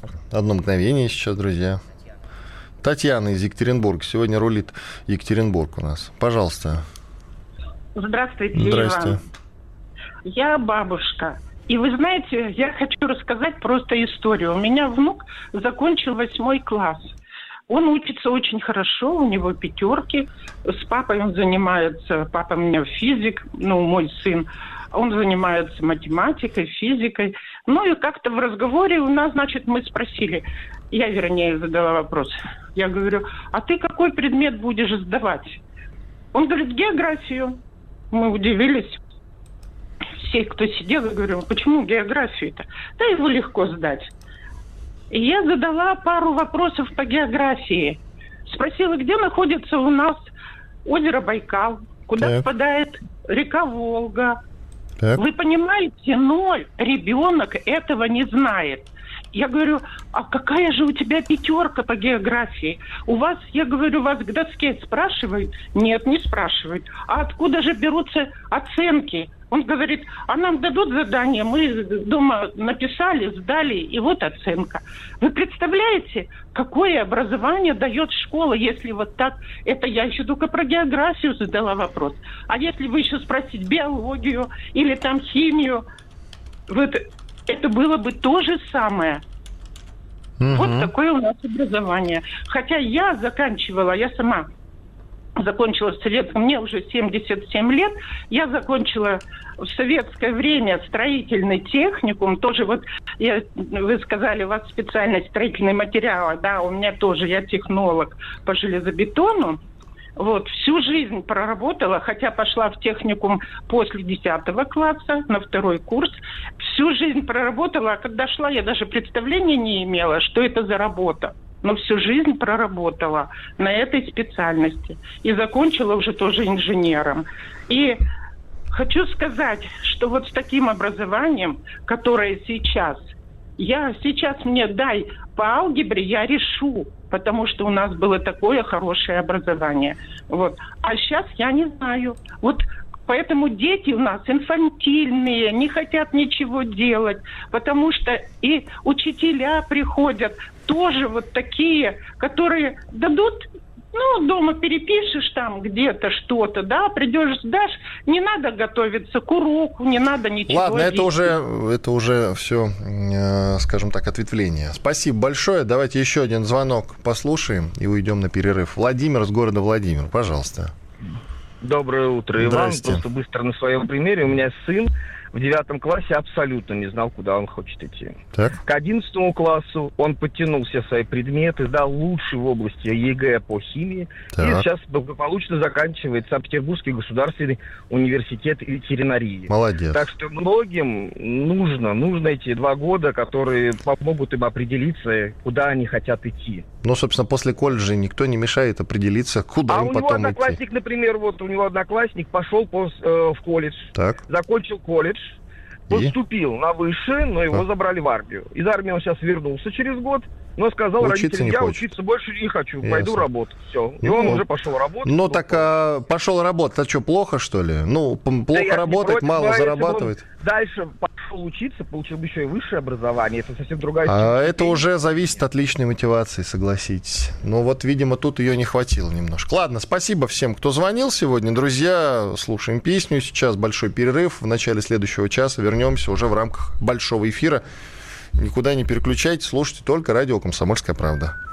Одно мгновение сейчас, друзья. Татьяна из Екатеринбурга. Сегодня рулит Екатеринбург у нас. Пожалуйста. Здравствуйте, Здрасте. Иван. Я бабушка. И вы знаете, я хочу рассказать просто историю. У меня внук закончил 8 класс. Он учится очень хорошо, у него 5. С папой он занимается, папа у меня физик, мой сын. Он занимается математикой, физикой. И как-то в разговоре у нас, мы спросили, я задала вопрос. Я говорю, а ты какой предмет будешь сдавать? Он говорит, географию. Мы удивились. Все, кто сидел, я говорю, почему географию-то? Да его легко сдать. И я задала пару вопросов по географии. Спросила, где находится у нас озеро Байкал, куда впадает река Волга. Так. Вы понимаете, 0 ребенок этого не знает. Я говорю, а какая же у тебя 5 по географии? У вас, я говорю, вас к доске спрашивают? Нет, не спрашивают. А откуда же берутся оценки? Он говорит, а нам дадут задание, мы дома написали, сдали, и вот оценка. Вы представляете, какое образование дает школа, если вот так? Это я еще только про географию задала вопрос. А если вы еще спросите биологию или там химию, вот это было бы то же самое. Вот такое у нас образование. Хотя я сама закончила в советском, мне уже 77 лет, я закончила в советское время строительный техникум, тоже вы сказали, у вас специальность строительные материалы, да, у меня тоже, я технолог по железобетону, всю жизнь проработала, хотя пошла в техникум после 10 класса, на 2 курс, всю жизнь проработала, а когда шла, я даже представления не имела, что это за работа. Но всю жизнь проработала на этой специальности. И закончила уже тоже инженером. И хочу сказать, что с таким образованием, которое сейчас мне дай по алгебре, я решу, потому что у нас было такое хорошее образование. А сейчас я не знаю. Поэтому дети у нас инфантильные, не хотят ничего делать, потому что и учителя приходят тоже такие, которые дадут, дома перепишешь там где-то что-то, да, придешь, сдашь, не надо готовиться к уроку, не надо ничего. Ладно, это уже все, скажем так, ответвление. Спасибо большое. Давайте еще один звонок послушаем и уйдем на перерыв. Владимир из города Владимир, пожалуйста. Доброе утро, Иван. Просто быстро на своем примере. У меня сын в 9 классе абсолютно не знал, куда он хочет идти. Так. К 11 классу он подтянул все свои предметы, сдал лучший в области ЕГЭ по химии. Так. И сейчас благополучно заканчивает Санкт-Петербургский государственный университет ветеринарии. Молодец. Так что многим нужно эти 2 года, которые помогут им определиться, куда они хотят идти. Собственно, после колледжа никто не мешает определиться, куда им потом идти. А у него одноклассник, например, у него одноклассник пошел в колледж, закончил колледж, поступил на высшее, но его забрали в армию. Из армии он сейчас вернулся через год, но сказал родителям, я учиться больше не хочу, пойду работать. Все. И он уже пошел работать. Пошел работать, а что, плохо, что ли? Плохо работать, мало зарабатывать. Дальше пошел учиться, получил бы еще и высшее образование. Это совсем другая ситуация. Это уже зависит от личной мотивации, согласитесь. Видимо, тут ее не хватило немножко. Ладно, спасибо всем, кто звонил сегодня. Друзья, слушаем песню. Сейчас большой перерыв. В начале следующего часа вернемся уже в рамках большого эфира. Никуда не переключайтесь, слушайте только радио «Комсомольская правда».